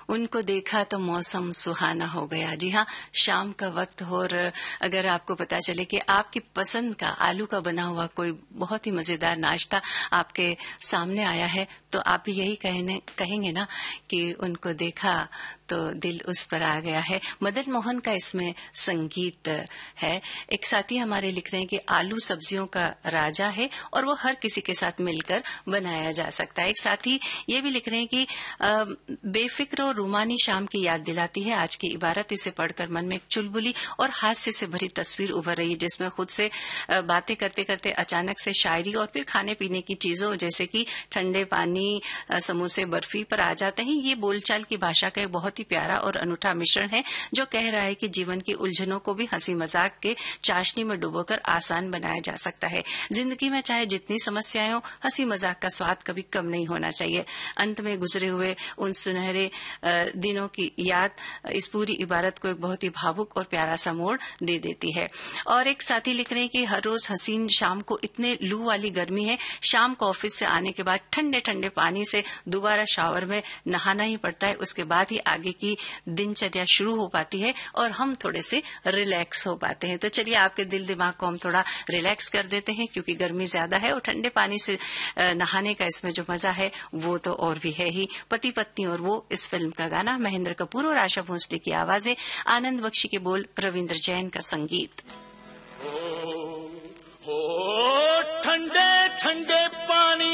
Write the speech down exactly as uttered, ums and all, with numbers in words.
उनको देखा तो मौसम सुहाना हो गया। जी हाँ, शाम का वक्त हो और अगर आपको पता चले कि आपकी पसंद का आलू का बना हुआ कोई बहुत ही मजेदार नाश्ता आपके सामने आया है, तो आप भी यही कहने कहेंगे ना कि उनको देखा तो दिल उस पर आ गया है। मदन मोहन का इसमें संगीत है। एक साथी हमारे लिख रहे हैं कि आलू सब्जियों का राजा है और वो हर किसी के साथ मिलकर बनाया जा सकता है। एक साथी ये भी लिख रहे हैं कि बेफिक्र और रूमानी शाम की याद दिलाती है आज की इबारत। इसे पढ़कर मन में एक चुलबुली और हास्य से भरी तस्वीर उभर रही है, जिसमें खुद से बातें करते करते अचानक से शायरी और फिर खाने पीने की चीजों जैसे कि ठंडे पानी, समोसे, बर्फी पर आ जाते हैं। ये बोलचाल की भाषा का एक बहुत ही प्यारा और अनूठा मिश्रण है जो कह रहा है कि जीवन की उलझनों को भी हंसी मजाक के चाशनी में डुबोकर आसान बनाया जा सकता है। जिंदगी में चाहे जितनी समस्याएं हो, हंसी मजाक का स्वाद कभी कम नहीं होना चाहिए। अंत में गुजरे हुए उन सुनहरे दिनों की याद इस पूरी इबारत को एक बहुत ही भावुक और प्यारा सा मोड़ दे देती है। और एक साथी लिख रहे हैं कि हर रोज हसीन शाम को इतने लू वाली गर्मी है, शाम को ऑफिस से आने के बाद ठंडे ठंडे पानी से दोबारा शावर में नहाना ही पड़ता है। उसके बाद ही आगे की दिनचर्या शुरू हो पाती है और हम थोड़े से रिलैक्स हो पाते हैं। तो चलिए आपके दिल दिमाग को हम थोड़ा रिलैक्स कर देते हैं, क्योंकि गर्मी ज्यादा है और ठंडे पानी से नहाने का इसमें जो मजा है वो तो और भी है ही। पति पत्नी और वो इस फिल्म का गाना, महेंद्र कपूर और आशा भोसले की आवाजें, आनंद बख्शी के बोल, रविंद्र जैन का संगीत। हो, हो ठंडे ठंडे पानी